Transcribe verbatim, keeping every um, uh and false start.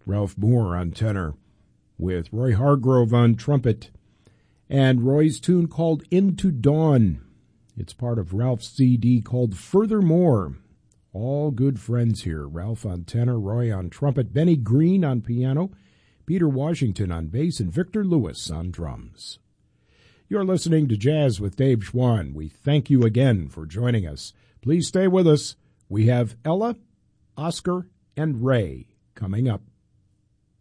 Ralph Moore on tenor, with Roy Hargrove on trumpet, and Roy's tune called Into Dawn. It's part of Ralph's C D called Furthermore. All good friends here. Ralph on tenor, Roy on trumpet, Benny Green on piano, Peter Washington on bass, and Victor Lewis on drums. You're listening to Jazz with Dave Schwann. We thank you again for joining us. Please stay with us. We have Ella, Oscar, and Ray coming up.